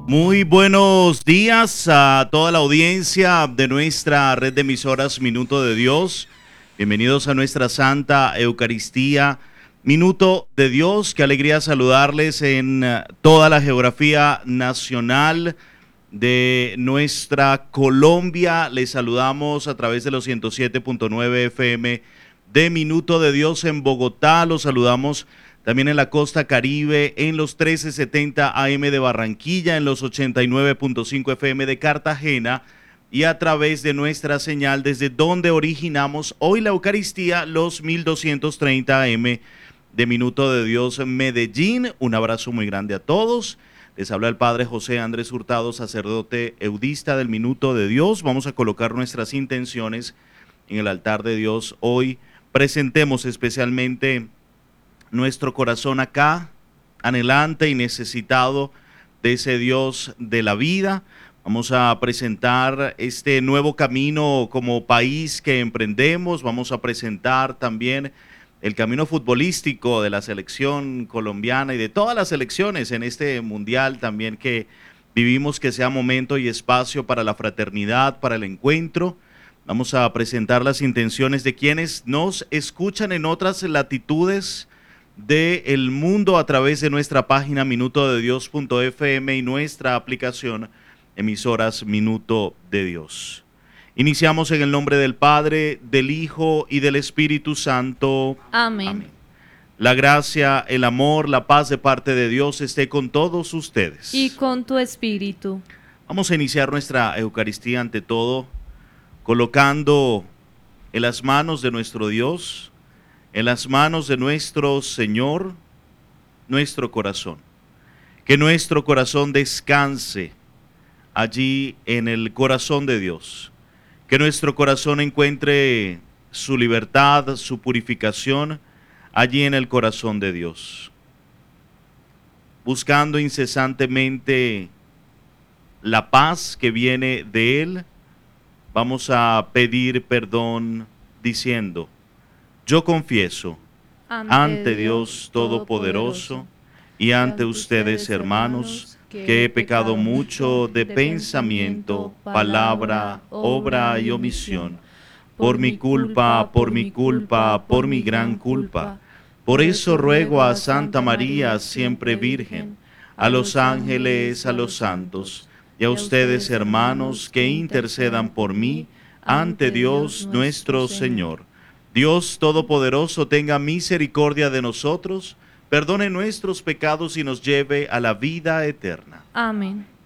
Muy buenos días a toda la audiencia de nuestra red de emisoras Minuto de Dios. Bienvenidos a nuestra Santa Eucaristía, Minuto de Dios. Qué alegría saludarles en toda la geografía nacional de nuestra Colombia. Les saludamos a través de los 107.9 FM de Minuto de Dios en Bogotá. Los saludamos también en la costa Caribe, en los 1370 AM de Barranquilla, en los 89.5 FM de Cartagena y a través de nuestra señal desde donde originamos hoy la Eucaristía, los 1230 AM de Minuto de Dios Medellín. Un abrazo muy grande a todos. Les habla el Padre José Andrés Hurtado, sacerdote eudista del Minuto de Dios. Vamos a colocar nuestras intenciones en el altar de Dios hoy. Presentemos especialmente nuestro corazón acá, anhelante y necesitado de ese Dios de la vida. Vamos a presentar este nuevo camino como país que emprendemos. Vamos a presentar también el camino futbolístico de la selección colombiana y de todas las selecciones en este mundial también que vivimos, que sea momento y espacio para la fraternidad, para el encuentro. Vamos a presentar las intenciones de quienes nos escuchan en otras latitudes del mundo a través de nuestra página minutodedios.fm y nuestra aplicación emisoras Minuto de Dios. Iniciamos en el nombre del Padre, del Hijo y del Espíritu Santo. Amén. Amén. La gracia, el amor, la paz de parte de Dios esté con todos ustedes. Y con tu espíritu. Vamos a iniciar nuestra Eucaristía ante todo colocando en las manos de nuestro Dios, en las manos de nuestro Señor, nuestro corazón. Que nuestro corazón descanse allí en el corazón de Dios. Que nuestro corazón encuentre su libertad, su purificación allí en el corazón de Dios. Buscando incesantemente la paz que viene de Él, vamos a pedir perdón diciendo: yo confieso ante Dios Todopoderoso y ante ustedes, hermanos, que he pecado mucho de pensamiento, palabra, obra y omisión, por mi culpa, por mi culpa, por mi gran culpa. Por eso ruego a Santa María, siempre Virgen, a los ángeles, a los santos, y a ustedes, hermanos, que intercedan por mí ante Dios nuestro Señor. Dios Todopoderoso tenga misericordia de nosotros, perdone nuestros pecados y nos lleve a la vida eterna. Amén.